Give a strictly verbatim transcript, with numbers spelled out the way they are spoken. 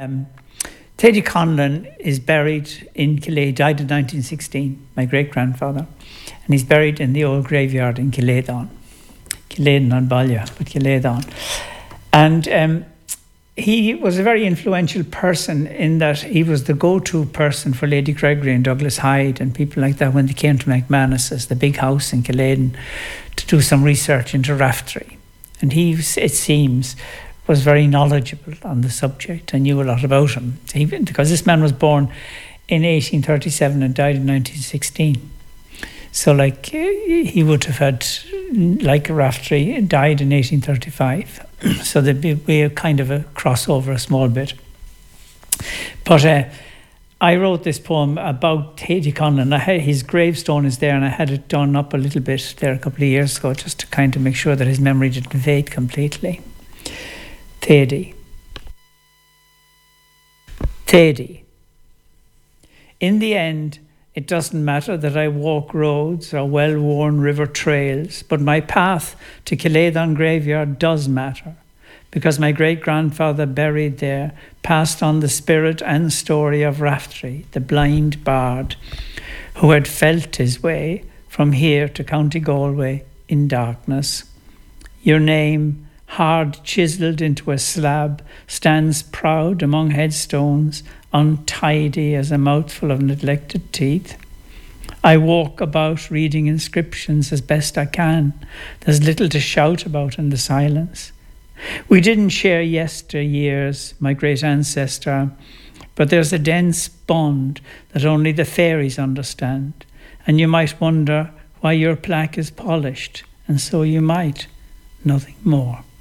Um, Thady Conlon is buried in Killea, died in nineteen sixteen, my great-grandfather, and he's buried in the old graveyard in Killeadon. Killeadon on Ballia, but Killeadon. And um, he was a very influential person in that he was the go-to person for Lady Gregory and Douglas Hyde and people like that when they came to McManus's, the big house in Killeadon, to do some research into Raftery. And he, it seems, was very knowledgeable on the subject and knew a lot about him. He, because this man was born in eighteen thirty-seven and died in nineteen sixteen. So, like, he would have had, like Raftery, died in eighteen thirty-five. So there'd be, be a kind of a crossover a small bit. But uh, I wrote this poem about Thady Conlon. I had, his gravestone is there, and I had it done up a little bit there a couple of years ago just to kind of make sure that his memory didn't fade completely. Thady. Thady. In the end, it doesn't matter that I walk roads or well-worn river trails, but my path to Killeadon graveyard does matter, because my great-grandfather buried there passed on the spirit and story of Raftery, the blind bard, who had felt his way from here to County Galway in darkness. Your name, hard chiselled into a slab, stands proud among headstones, untidy as a mouthful of neglected teeth. I walk about reading inscriptions as best I can. There's little to shout about in the silence. We didn't share yesteryears, my great ancestor, but there's a dense bond that only the fairies understand, and you might wonder why your plaque is polished, and so you might, nothing more.